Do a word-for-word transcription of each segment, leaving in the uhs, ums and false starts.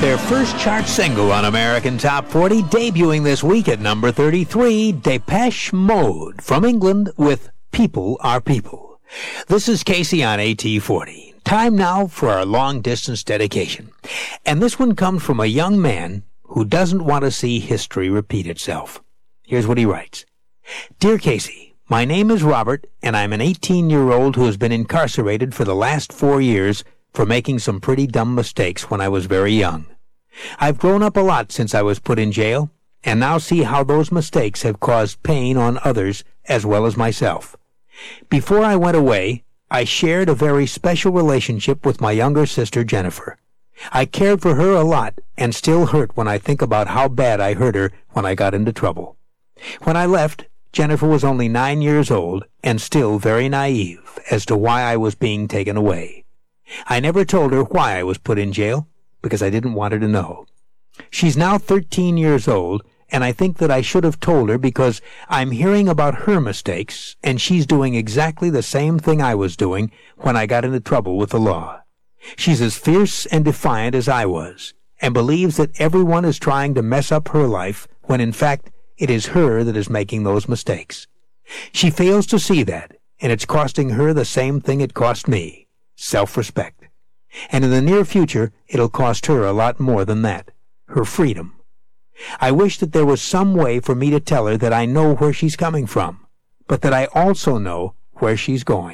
Their first chart single on American Top forty, debuting this week at number thirty-three, Depeche Mode from England with People Are People. This is Casey on A T forty. Time now for our long-distance dedication. And this one comes from a young man who doesn't want to see history repeat itself. Here's what he writes. Dear Casey, my name is Robert, and I'm an eighteen-year-old who has been incarcerated for the last four years for making some pretty dumb mistakes when I was very young. I've grown up a lot since I was put in jail, and now see how those mistakes have caused pain on others as well as myself. Before I went away, I shared a very special relationship with my younger sister, Jennifer. I cared for her a lot and still hurt when I think about how bad I hurt her when I got into trouble. When I left, Jennifer was only nine years old and still very naive as to why I was being taken away. I never told her why I was put in jail, because I didn't want her to know. She's now thirteen years old, and I think that I should have told her because I'm hearing about her mistakes, and she's doing exactly the same thing I was doing when I got into trouble with the law. She's as fierce and defiant as I was, and believes that everyone is trying to mess up her life when in fact it is her that is making those mistakes. She fails to see that, and it's costing her the same thing it cost me, self-respect. And in the near future, it'll cost her a lot more than that, her freedom. I wish that there was some way for me to tell her that I know where she's coming from, but that I also know where she's going.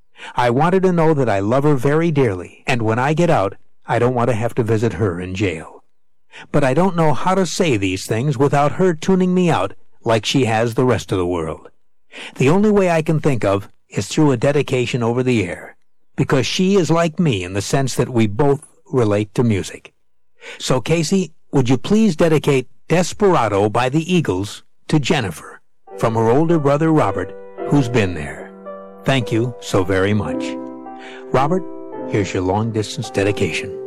I want her to know that I love her very dearly, and when I get out, I don't want to have to visit her in jail. But I don't know how to say these things without her tuning me out like she has the rest of the world. The only way I can think of is through a dedication over the air, because she is like me in the sense that we both relate to music. So, Casey, would you please dedicate Desperado by the Eagles to Jennifer from her older brother Robert, who's been there. Thank you so very much. Robert, here's your long-distance dedication.